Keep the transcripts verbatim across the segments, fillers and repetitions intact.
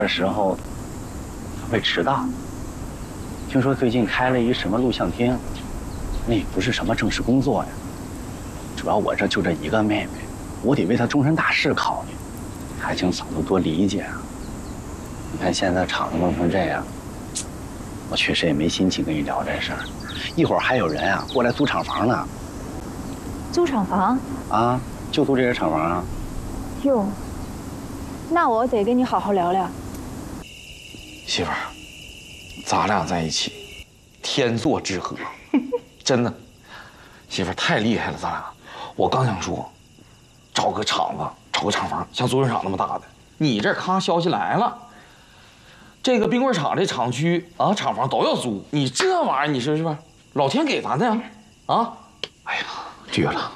的时候会迟到。听说最近开了一什么录像厅，那也不是什么正式工作呀。主要我这就这一个妹妹，我得为她终身大事考虑，还请嫂子多理解啊。你看现在厂子弄成这样，我确实也没心情跟你聊这事儿。一会儿还有人啊过来租厂房呢。 租厂房？ 啊，就租这个厂房啊。 哟，那我得跟你好好聊聊。 媳妇儿，咱俩在一起，天作之合，真的。媳妇儿太厉害了，咱俩。我刚想说，找个厂子，找个厂房，像足球场那么大的。你这咔消息来了，这个冰棍厂这厂区啊，厂房都要租。你这玩意儿，你说是吧？老天给咱的呀，啊！哎呀，绝了！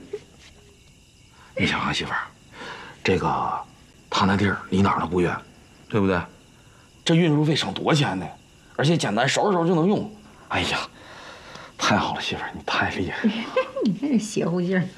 你想啊，媳妇儿，这个他那地儿离哪儿都不远，对不对？这运输费省多少钱呢？而且简单，收拾收拾就能用。哎呀，太好了，媳妇儿，你太厉害了。 你那个邪乎劲儿。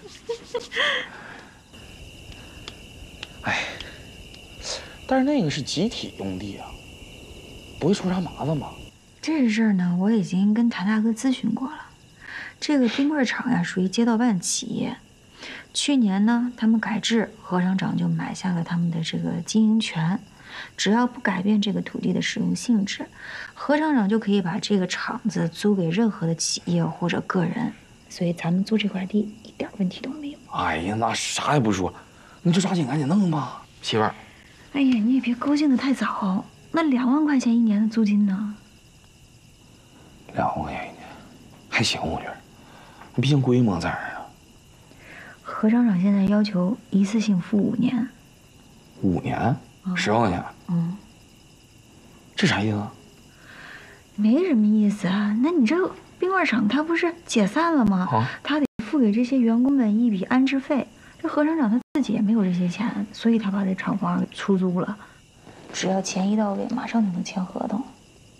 哎，但是那个是集体用地啊，不会出啥麻烦吧？ 这事儿呢，我已经跟谭大哥咨询过了。这个冰棍厂呀，属于街道办企业。去年呢，他们改制，何厂长就买下了他们的这个经营权。只要不改变这个土地的使用性质，何厂长就可以把这个厂子租给任何的企业或者个人。所以咱们租这块地一点问题都没有。 哎呀，那啥也不说，你就抓紧赶紧弄吧，媳妇儿。 哎呀，你也别高兴得太早。那两万块钱一年的租金呢？ 两万块钱一年，还行，我觉得。毕竟规模在这儿呢。 何厂长现在要求一次性付五年。 五年，十万块钱。 嗯。 这啥意思啊？ 没什么意思啊。那你这冰棍厂它不是解散了吗？啊。他得付给这些员工们一笔安置费。这何厂长他自己也没有这些钱，所以他把这厂房给出租了。只要钱一到位，马上就能签合同。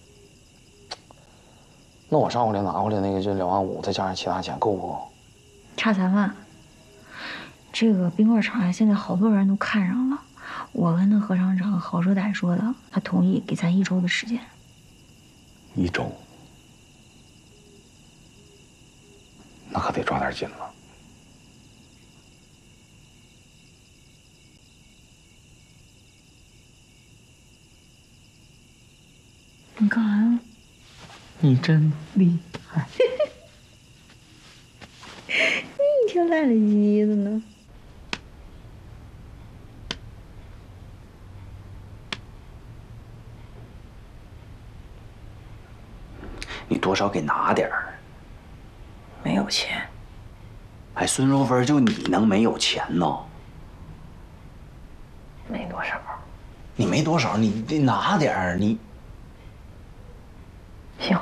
那我上回来拿回来那个这两万五，再加上其他钱，够不够？ 差三万。这个冰棍厂现在好多人都看上了，我跟那何厂长好说歹说的，他同意给咱一周的时间。 一周？那可得抓点紧了。 你干啥呀？ 你真厉害！ 你挺烂了鸡的呢。 你多少给拿点儿。 没有钱。 哎，孙淑芬，就你能没有钱呢？ 没多少。 你没多少，你得拿点儿，你。 行，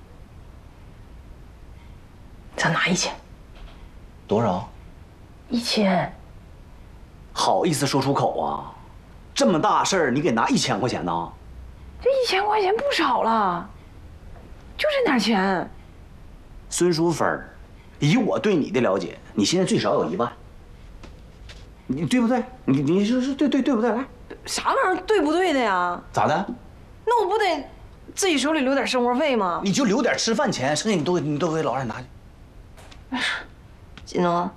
咱拿一千。 多少？ 一千。 好意思说出口啊？这么大事儿，你给拿一千块钱呢？ 这一千块钱不少了，就这点钱。 孙淑芬，以我对你的了解，你现在最少有一万，你对不对？你你说是对对对不对？来， 啥玩意儿对不对的呀？ 咋的？ 那我不得自己手里留点生活费吗？ 你就留点吃饭钱，剩下你都你都给老二拿去。 哎，锦东，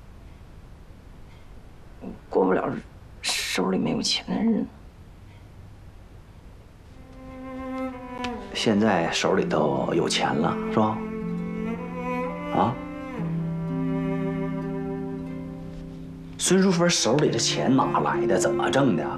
过不了手里没有钱的日子。 现在手里头有钱了，是吧？啊？孙淑芬手里的钱哪来的？怎么挣的？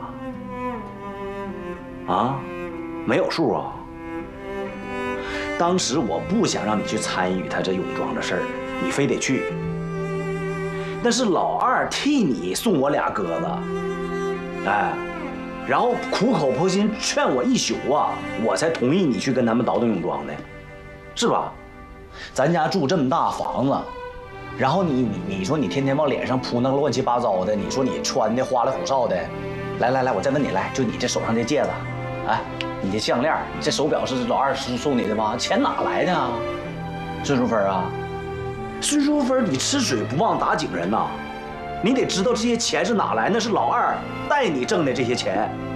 啊？没有数啊？当时我不想让你去参与他这泳装的事儿，你非得去。那是老二替你送我俩鸽子，哎，然后苦口婆心劝我一宿啊，我才同意你去跟他们倒腾泳装的，是吧？咱家住这么大房子，然后你你你说你天天往脸上扑那个乱七八糟的，你说你穿的花里胡哨的，来来来，我再问你来，就你这手上这戒指，哎，你的项链，你这手表是老二叔送你的吗？钱哪来的啊？孙淑芬啊，孙淑芬，你吃水不忘打井人呐！你得知道这些钱是哪来，那是老二带你挣的这些钱。